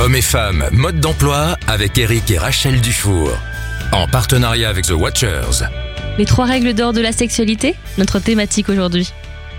Hommes et femmes, mode d'emploi avec Eric et Rachel Dufour. En partenariat avec The Watchers. Les 3 règles d'or de la sexualité, notre thématique aujourd'hui.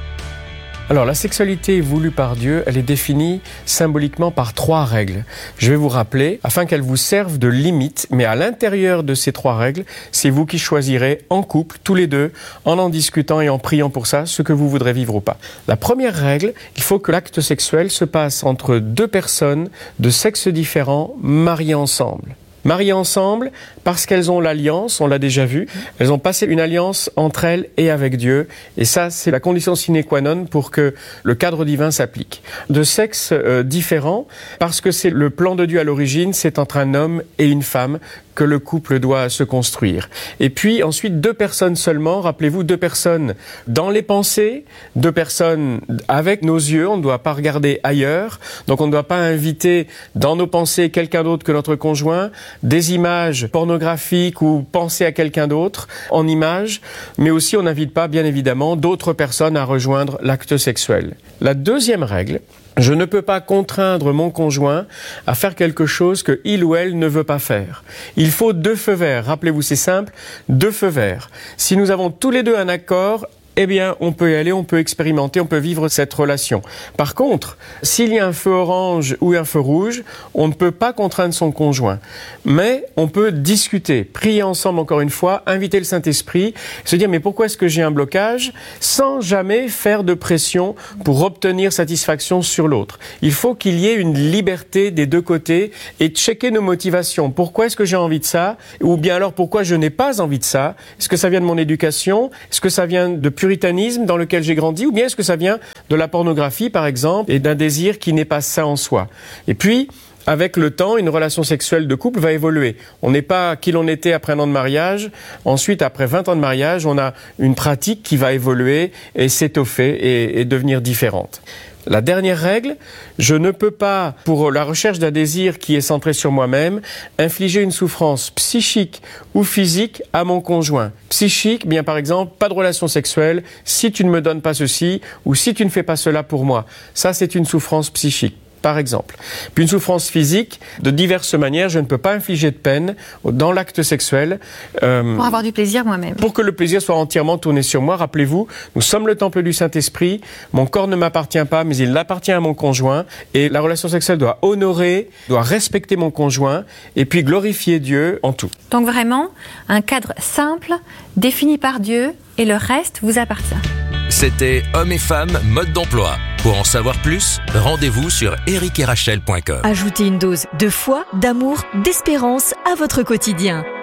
Alors, la sexualité voulue par Dieu, elle est définie symboliquement par 3 règles. Je vais vous rappeler, afin qu'elles vous servent de limite, mais à l'intérieur de ces 3 règles, c'est vous qui choisirez en couple, tous les deux, en discutant et en priant pour ça, ce que vous voudrez vivre ou pas. La première règle, il faut que l'acte sexuel se passe entre 2 personnes de sexes différents, mariées ensemble. Mariées ensemble parce qu'elles ont l'alliance, on l'a déjà vu, elles ont passé une alliance entre elles et avec Dieu. Et ça, c'est la condition sine qua non pour que le cadre divin s'applique. De sexes différents, parce que c'est le plan de Dieu à l'origine, c'est entre un homme et une femme que le couple doit se construire. Et puis ensuite, 2 personnes seulement, rappelez-vous, 2 personnes dans les pensées, 2 personnes avec nos yeux, on ne doit pas regarder ailleurs, donc on ne doit pas inviter dans nos pensées quelqu'un d'autre que notre conjoint, des images pornographiques ou penser à quelqu'un d'autre en images, mais aussi on n'invite pas, bien évidemment, d'autres personnes à rejoindre l'acte sexuel. La deuxième règle, je ne peux pas contraindre mon conjoint à faire quelque chose que il ou elle ne veut pas faire. Il faut 2 feux verts. Rappelez-vous, c'est simple, 2 feux verts. Si nous avons tous les 2 un accord, eh bien, on peut y aller, on peut expérimenter, on peut vivre cette relation. Par contre, s'il y a un feu orange ou un feu rouge, on ne peut pas contraindre son conjoint. Mais on peut discuter, prier ensemble encore une fois, inviter le Saint-Esprit, se dire mais pourquoi est-ce que j'ai un blocage, sans jamais faire de pression pour obtenir satisfaction sur l'autre. Il faut qu'il y ait une liberté des 2 côtés et checker nos motivations. Pourquoi est-ce que j'ai envie de ça? Ou bien alors pourquoi je n'ai pas envie de ça? Est-ce que ça vient de mon éducation? Est-ce que ça vient de puritanisme dans lequel j'ai grandi, ou bien est-ce que ça vient de la pornographie, par exemple, et d'un désir qui n'est pas sain en soi. Et puis, avec le temps, une relation sexuelle de couple va évoluer. On n'est pas qui l'on était après 1 an de mariage. Ensuite, après 20 ans de mariage, on a une pratique qui va évoluer et s'étoffer et devenir différente. La dernière règle, je ne peux pas, pour la recherche d'un désir qui est centré sur moi-même, infliger une souffrance psychique ou physique à mon conjoint. Psychique, bien par exemple, pas de relation sexuelle si tu ne me donnes pas ceci ou si tu ne fais pas cela pour moi. Ça, c'est une souffrance psychique, par exemple. Puis une souffrance physique, de diverses manières, je ne peux pas infliger de peine dans l'acte sexuel. Pour avoir du plaisir moi-même. Pour que le plaisir soit entièrement tourné sur moi. Rappelez-vous, nous sommes le temple du Saint-Esprit, mon corps ne m'appartient pas, mais il appartient à mon conjoint. Et la relation sexuelle doit honorer, doit respecter mon conjoint, et puis glorifier Dieu en tout. Donc vraiment, un cadre simple, défini par Dieu, et le reste vous appartient. C'était Hommes et femmes, mode d'emploi. Pour en savoir plus, rendez-vous sur ericerachel.com. Ajoutez une dose de foi, d'amour, d'espérance à votre quotidien.